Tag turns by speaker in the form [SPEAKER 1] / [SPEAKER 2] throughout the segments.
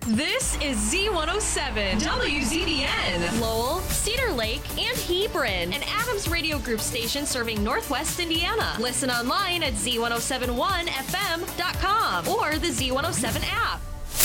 [SPEAKER 1] This is Z107, WZDN, Lowell, Cedar Lake, and Hebron, an Adams Radio Group station serving Northwest Indiana. Listen online at Z1071FM.com or the Z107 app.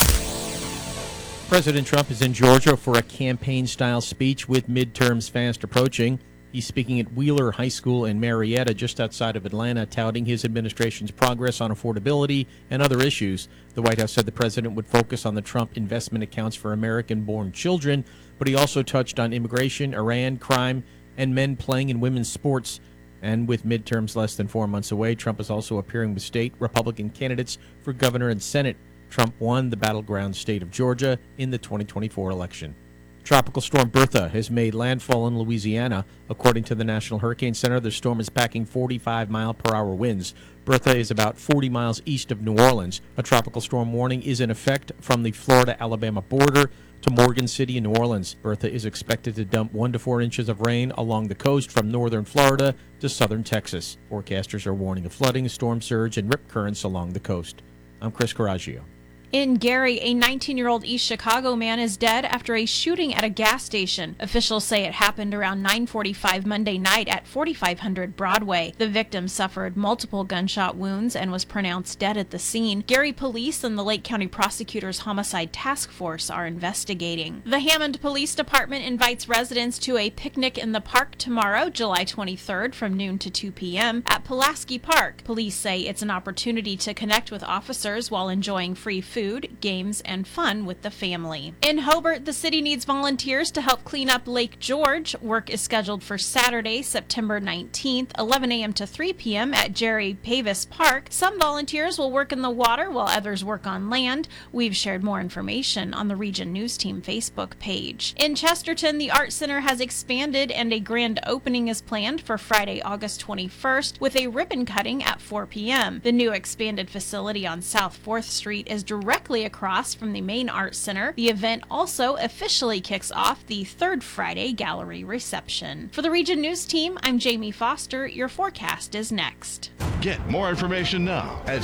[SPEAKER 2] President Trump is in Georgia for a campaign-style speech with midterms fast approaching. He's speaking at Wheeler High School in Marietta, just outside of Atlanta, touting his administration's progress on affordability and other issues. The White House said the president would focus on the Trump investment accounts for American-born children, but he also touched on immigration, Iran, crime, and men playing in women's sports. And with midterms less than 4 months away, Trump is also appearing with state Republican candidates for governor and Senate. Trump won the battleground state of Georgia in the 2024 election. Tropical storm Bertha has made landfall in Louisiana. According to the National Hurricane Center, the storm is packing 45-mile-per-hour winds. Bertha is about 40 miles east of New Orleans. A tropical storm warning is in effect from the Florida-Alabama border to Morgan City in New Orleans. Bertha is expected to dump 1 to 4 inches of rain along the coast from northern Florida to southern Texas. Forecasters are warning of flooding, storm surge, and rip currents along the coast. I'm Chris Coraggio.
[SPEAKER 3] In Gary, a 19-year-old East Chicago man is dead after a shooting at a gas station. Officials say it happened around 9:45 Monday night at 4500 Broadway. The victim suffered multiple gunshot wounds and was pronounced dead at the scene. Gary police and the Lake County Prosecutor's Homicide Task Force are investigating. The Hammond Police Department invites residents to a picnic in the park tomorrow, July 23rd, from noon to 2 p.m. at Pulaski Park. Police say it's an opportunity to connect with officers while enjoying free food, games, and fun with the family. In Hobart, the city needs volunteers to help clean up Lake George. Work is scheduled for Saturday, September 19th, 11 a.m. to 3 p.m. at Jerry Pavis Park. Some volunteers will work in the water while others work on land. We've shared more information on the Region News Team Facebook page. In Chesterton, the Art Center has expanded and a grand opening is planned for Friday, August 21st with a ribbon cutting at 4 p.m. The new expanded facility on South 4th Street is directly across from the main art center. The event also officially kicks off the third Friday gallery reception. For the Region News Team, I'm Jamie Foster. Your forecast is next.
[SPEAKER 4] Get more information now at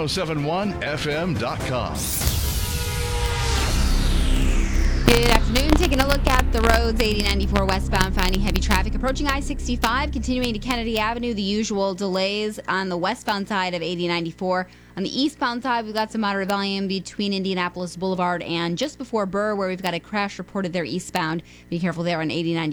[SPEAKER 4] Z1071FM.com.
[SPEAKER 5] Good afternoon. Taking a look at the roads, 8094 westbound, finding heavy traffic approaching I-65, continuing to Kennedy Avenue. The usual delays on the westbound side of 8094. On the eastbound side, we've got some moderate volume between Indianapolis Boulevard and just before Burr, where we've got a crash reported there eastbound. Be careful there on 8094.